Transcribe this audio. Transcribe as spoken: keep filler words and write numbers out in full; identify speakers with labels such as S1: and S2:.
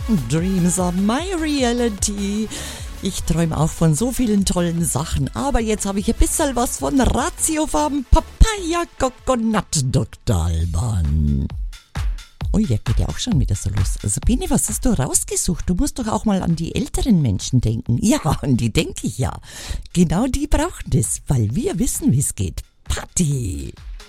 S1: Dreams are my reality. Ich träume auch von so vielen tollen Sachen, aber jetzt habe ich ein bisschen was von Ratiofarben Papaya Coconut, Doktor Alban. Ui, der geht ja auch schon wieder so los. Also Bene, was hast du rausgesucht? Du musst doch auch mal an die älteren Menschen denken. Ja, an die denke ich ja. Genau die brauchen das, weil wir wissen, wie es geht. Party!